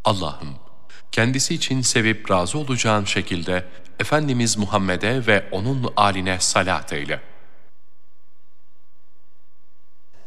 Allah'ım, kendisi için sevip razı olacağın şekilde Efendimiz Muhammed'e ve onun âline salat eyle.